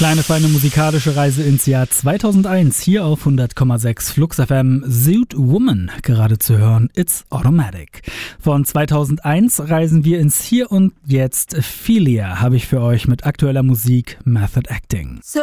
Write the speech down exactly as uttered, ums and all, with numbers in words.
Kleine, feine musikalische Reise ins Jahr zweitausendeins, hier auf hundert Komma sechs Flux F M. Suit Woman, gerade zu hören, It's Automatic. Von zweitausendeins reisen wir ins Hier und Jetzt. Philia habe ich für euch mit aktueller Musik, Method Acting.